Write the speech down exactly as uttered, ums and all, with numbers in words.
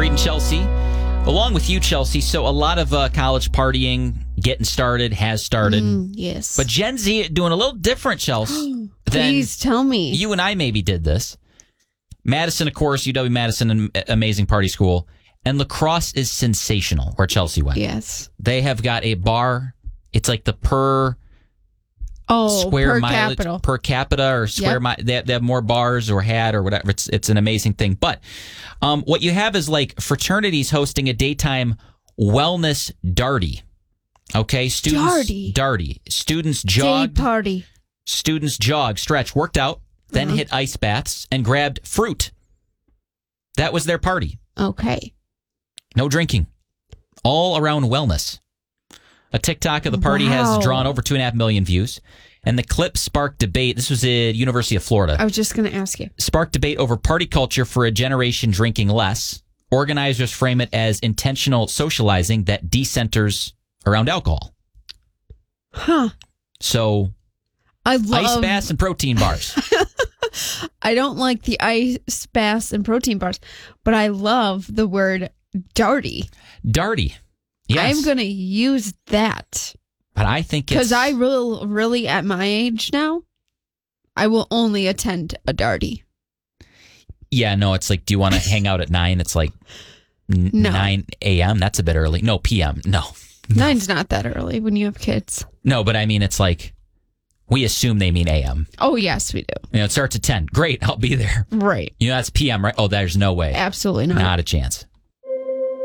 Reed and Chelsea. Along with you, Chelsea. So a lot of uh, college partying getting started, has started. Mm, yes. But Gen Z doing a little different, Chelsea. Please tell me. You and I maybe did this. Madison, of course, U W-Madison, an amazing party school. And La Crosse is sensational, where Chelsea went. Yes. They have got a bar. It's like the per... Oh, square per mileage capita. per capita or square Yep. mi- they, have, they have more bars or had or whatever. It's it's an amazing thing. But um, what you have is like fraternities hosting a daytime wellness darty. Okay, students Darty. darty. Students Day jogged. party. Students jogged, stretched, worked out, then Uh-huh. hit ice baths and grabbed fruit. That was their party. Okay. No drinking. All around wellness. A TikTok of the party Wow. has drawn over two and a half million views. And the clip sparked debate. This was at University of Florida. I was just going to ask you. Sparked debate over party culture for a generation drinking less. Organizers frame it as intentional socializing that decenters around alcohol. Huh. So, I love... ice baths and protein bars. I don't like the ice baths and protein bars, but I love the word darty. Darty. Yes. I'm going to use that. But I think it's... Because I will really, at my age now, I will only attend a darty. Yeah, no, it's like, do you want to hang out at nine? It's like n- No. nine a.m.? That's a bit early. No, p m. No. Nine's not that early when you have kids. No, but I mean, it's like, we assume they mean a m. Oh, yes, we do. You know, it starts at ten. Great, I'll be there. Right. You know, that's p m, right? Oh, there's no way. Absolutely not. Not a chance.